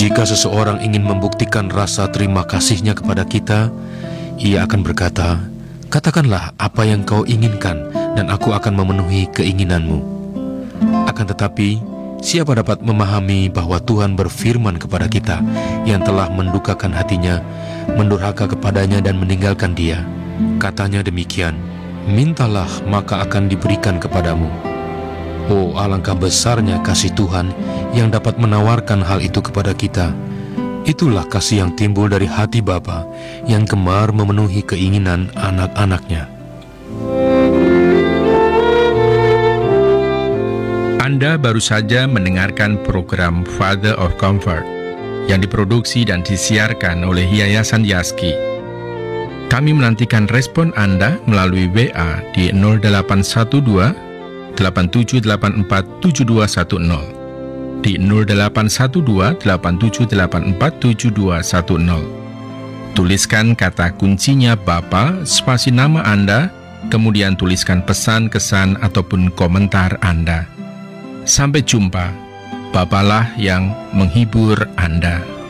Jika seseorang ingin membuktikan rasa terima kasihnya kepada kita, ia akan berkata, "Katakanlah apa yang kau inginkan, dan aku akan memenuhi keinginanmu." Akan tetapi, siapa dapat memahami bahwa Tuhan berfirman kepada kita yang telah mendukakan hatinya, mendurhaka kepadanya dan meninggalkan dia? Katanya demikian, "Mintalah maka akan diberikan kepadamu." Oh, alangkah besarnya kasih Tuhan yang dapat menawarkan hal itu kepada kita. Itulah kasih yang timbul dari hati Bapa yang gemar memenuhi keinginan anak-anaknya. Anda baru saja mendengarkan program Father of Comfort yang diproduksi dan disiarkan oleh Yayasan Yaski. Kami menantikan respon Anda melalui WA di 0812 8784 7210, di 0812 8784 7210. Tuliskan kata kuncinya Bapa, spasi nama Anda, kemudian tuliskan pesan, kesan, ataupun komentar Anda. Sampai jumpa. Bapalah yang menghibur Anda.